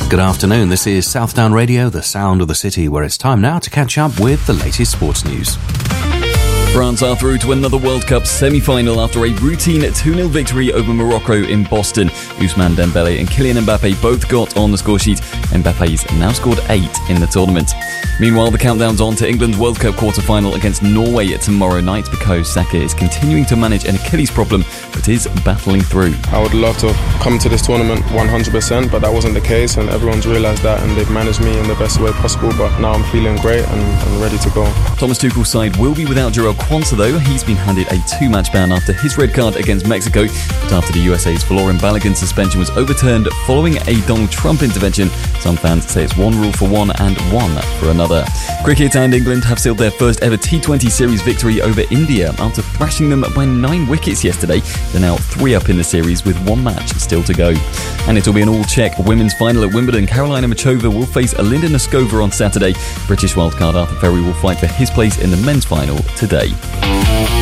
Good afternoon, this is Southdown Radio, the sound of the city, where it's time now to catch up with the latest sports news. France are through to another World Cup semi-final after a routine 2-0 victory over Morocco in Boston. Ousmane Dembele and Kylian Mbappe both got on the scoresheet. Mbappe's now scored 8 in the tournament. Meanwhile, the countdown's on to England's World Cup quarter-final against Norway tomorrow night because Saka is continuing to manage an Achilles problem but is battling through. I would love to come to this tournament 100%, but that wasn't the case, and everyone's realised that, and they've managed me in the best way possible. But now I'm feeling great and ready to go. Thomas Tuchel's side will be without Jarell Quansah, though. He's been handed a 2-match ban after his red card against Mexico, but after the USA's Folarin Balogun suspension was overturned following a Donald Trump intervention, some fans say it's one rule for one and one for another. Cricket and England have sealed their first ever T20 series victory over India after thrashing them by 9 wickets yesterday. They're now 3 up in the series with 1 match still to go. And it'll be an all-check women's final at Wimbledon. Karolina Muchova will face Alinda Noskova on Saturday. British wildcard Arthur Ferry will fight for his place in the men's final today.